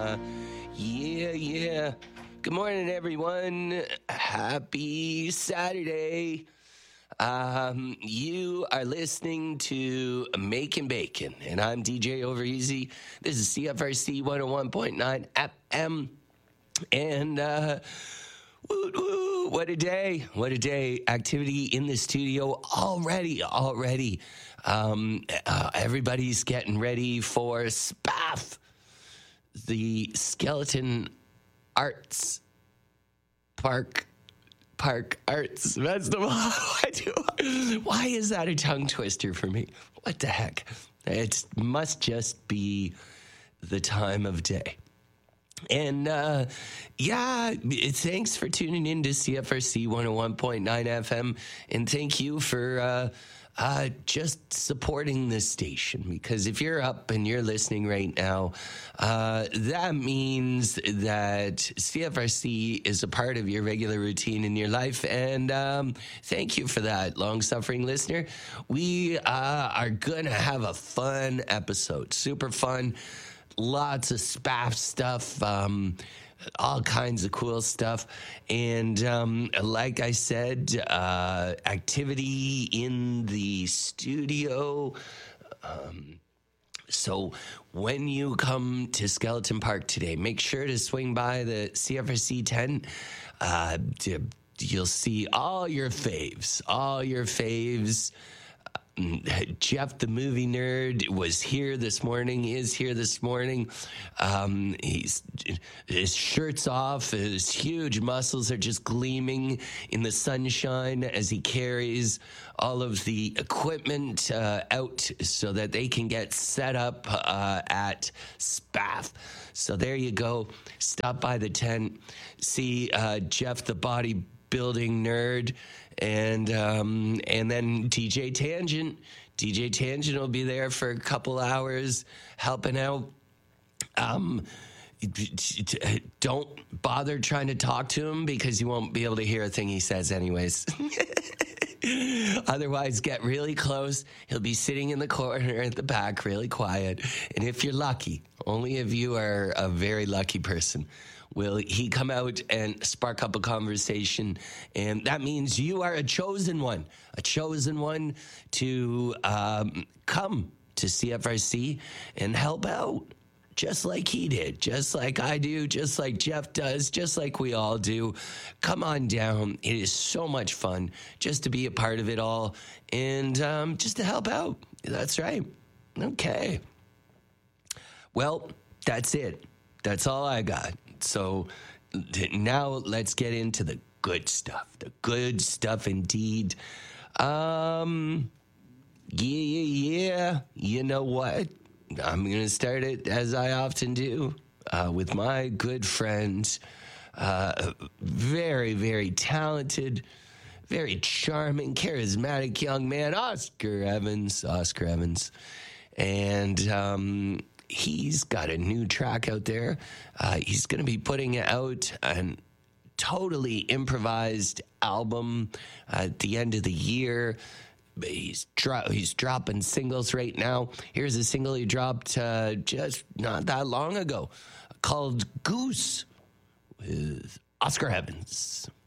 Yeah. Good morning, everyone. Happy Saturday. You are listening to Making Bacon, and I'm DJ Overeasy. This is CFRC 101.9 FM, and what a day. What a day. Activity in the studio already. Everybody's getting ready for SPAF, the Skeleton Arts Park Arts. That's the one. Why is that a tongue twister for me? What the heck? It must just be the time of day. And thanks for tuning in to CFRC 101.9 FM, and thank you for just supporting this station, because if you're up and you're listening right now, that means that CFRC is a part of your regular routine in your life, and thank you for that, long-suffering listener. We are going to have a fun episode, super fun, lots of SPAF stuff, all kinds of cool stuff. And like I said, activity in the studio. So when you come to Skeleton Park today, make sure to swing by the CFRC tent. You'll see all your faves. Jeff the movie nerd was here this morning, is here this morning. His shirt's off, his huge muscles are just gleaming in the sunshine as he carries all of the equipment out so that they can get set up at SPAF. So there you go. Stop by the tent, see Jeff the bodybuilding nerd, and then DJ Tangent. DJ Tangent will be there for a couple hours helping out. Don't bother trying to talk to him because you won't be able to hear a thing he says anyways. Otherwise, get really close. He'll be sitting in the corner at the back, really quiet. And if you're lucky, only if you are a very lucky person, will he come out and spark up a conversation. And that means you are a chosen one to come to CFRC and help out, just like he did, just like I do, just like Jeff does, just like we all do. Come on down. It is so much fun just to be a part of it all and just to help out. That's right. Okay. Well, that's it. That's all I got. So now let's get into the good stuff. The good stuff indeed. Yeah. You know what? I'm going to start it as I often do with my good friend, very, very talented, very charming, charismatic young man, Oscar Evans. And he's got a new track out there. He's going to be putting out a totally improvised album at the end of the year. He's dropping singles right now. Here's a single he dropped just not that long ago called Goose with Oscar Evans.